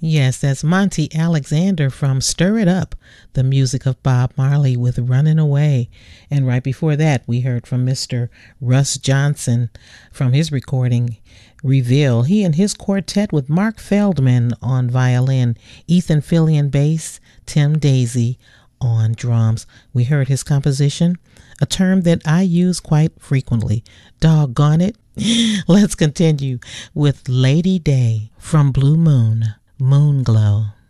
Yes, that's Monty Alexander from Stir It Up, the music of Bob Marley with Running Away. And right before that, we heard from Mr. Russ Johnson from his recording, Reveal. He and his quartet with Mark Feldman on violin, Ethan Fillion bass, Tim Daisy on drums. We heard his composition, a term that I use quite frequently, doggone it. Let's continue with Lady Day from Blue Moon, Moon Glow.